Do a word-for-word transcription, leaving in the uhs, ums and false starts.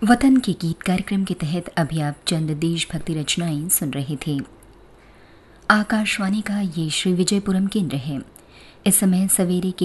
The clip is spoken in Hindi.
वतन के गीत कार्यक्रम के तहत अभी आप चंद देशभक्ति रचनाएं सुन रहे थे। आकाशवाणी का ये श्री विजयपुरम केंद्र है। इस समय सवेरे के